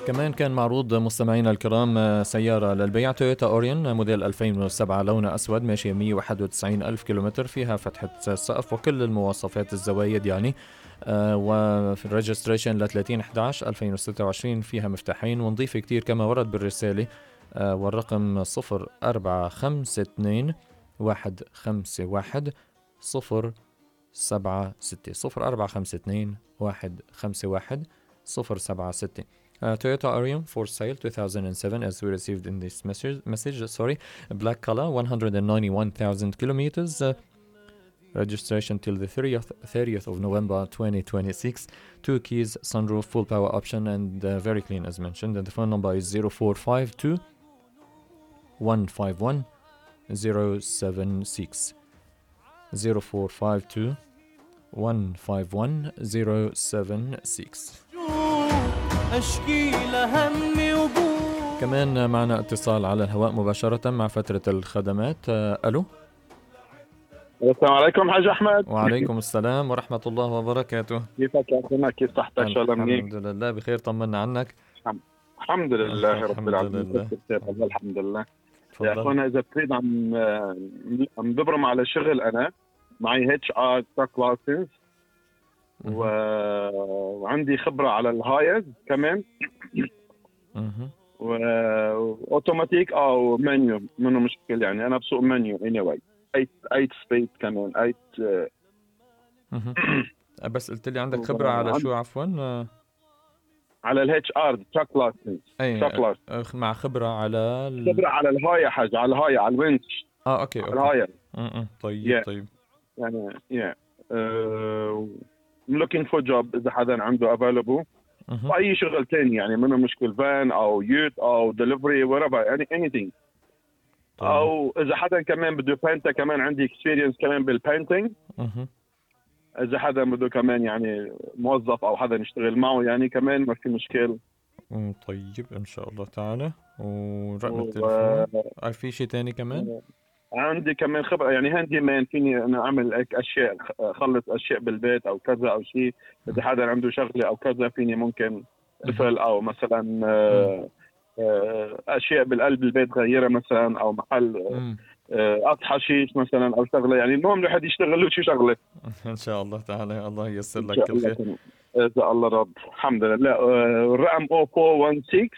كمان كان معروض مستمعينا الكرام سيارة للبيع تويوتا أوريون موديل 2007 لونها أسود ماشية 191 ألف كيلومتر، فيها فتحة سقف وكل المواصفات الزوايد يعني. وفي الريجستريشن ل 30/11/2026، فيها مفتاحين ونظيفة كتير كما ورد بالرسالة. والرقم 0452 151 076 0452 151 076. Toyota Arion for sale 2007, as we received in this message. Black color, 191,000 kilometers. Registration till the 30th of November 2026. 2 keys, sunroof, full power option, and very clean as mentioned. And the phone number is 0452 151 076. 0452 151 076. أشكي لهمي وجوع. كمان معنا اتصال على الهواء مباشرة مع فترة الخدمات. ألو. السلام عليكم حاج أحمد. وعليكم السلام ورحمة الله وبركاته. كيفك يا أخونا؟ كيف صحتك؟ إن شاء الله منيح. الحمد لله بخير، طمنا عنك. الحمد لله رب العالمين. الحمد لله. يا أخونا إذا بتريد عم دبرم على شغل، أنا معي HR truck license وعندي خبرة على الهايز كمان، وأوتوماتيك أو مانيو منه مشكلة يعني. أنا بسوق مانيو anyway. 8 speed كمان 8. بس قلت لي عندك خبرة على شو عفوا؟ على الHR truck license. مع خبرة على خبرة على الهاي يا حاج، على الهاي، على الونش. اوكي الهاي. طيب طيب يعني I'm looking for job إذا حدا عنده available. وأي شغل تاني يعني، منه مشكل فان أو يوت أو delivery whatever anything. أو إذا حدا كمان بده بانتا، كمان عندي experience كمان بالبانتينج. إذا حدا بده كمان يعني موظف أو حدا نشتغل معه يعني، كمان ما في مشكل. طيب إن شاء الله تعالى. ورقم التليفون في شيء تاني كمان؟ عندي كمان خبرة يعني هاندي مان، فيني أنا أعمل أشياء، خلص أشياء بالبيت أو كذا أو شيء. إذا حدا عنده شغلة أو كذا فيني ممكن قفل أو مثلا أشياء بالقلب البيت غيرها مثلا، أو محل قط حشيش مثلا أو شغلة يعني. المهم الواحد يشتغل له شي شغلة. إن شاء الله تعالى الله ييسر لك كل خير. إذا الله رب. الحمد لله. الرقم 0416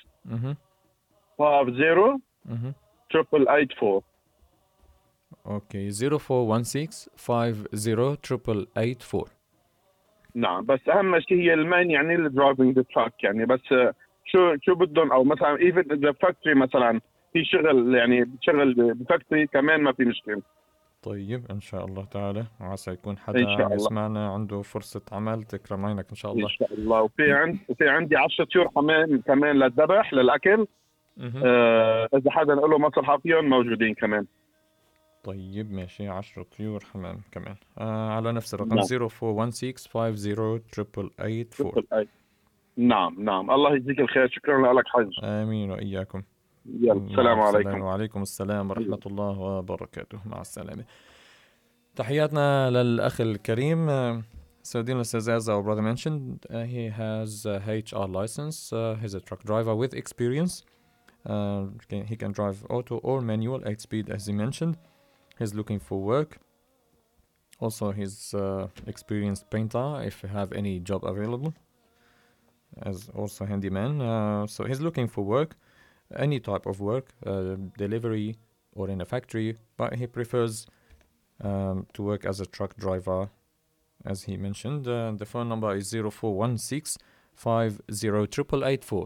50 884. اوكي 0416 50 884. نعم، بس اهم شيء هي المان يعني الدرايفنج ذا تراك يعني. بس شو بدهم، او مثلا ايفن اذا فاكتوري مثلا في شغل يعني بشغل بفاكتوري كمان ما في مشكله. طيب ان شاء الله تعالى، وعسى يكون حدا عم يسمعنا عنده فرصه عمل، تكرم عينك ان شاء الله. ان شاء الله. وفي عندي 10 طيور كمان للذبح للاكل. اذا حدا له مصلحه فيهم موجودين كمان. طيب ماشي، 10 طيور حمام كمان. على نفس الرقم 0416 50 884. نعم الله يجزيك الخير. شكرا لك حج. آمين وإياكم. يلا السلام عليكم. وعليكم السلام ورحمة الله وبركاته. مع السلامة. تحياتنا للأخ الكريم. So dear listeners, as our brother mentioned, he has a HR license. He's a truck driver with experience. He can drive auto or manual 8-speed as he mentioned. He's looking for work. Also, he's experienced painter if you have any job available. As also handyman. So he's looking for work, any type of work, delivery or in a factory, but he prefers to work as a truck driver, as he mentioned. The phone number is 0416 50 884.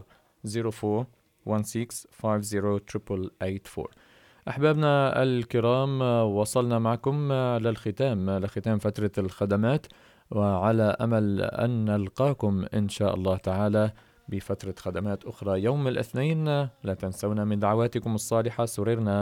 0416 50 884. أحبابنا الكرام، وصلنا معكم لختام فترة الخدمات، وعلى أمل أن نلقاكم إن شاء الله تعالى بفترة خدمات أخرى يوم الاثنين. لا تنسونا من دعواتكم الصالحة. سررنا